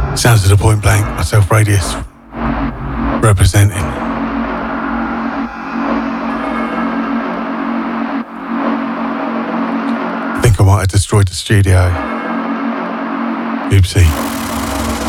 Sounds of the Point Blank, myself Radius, representing. I think I might have destroyed the studio. Oopsie.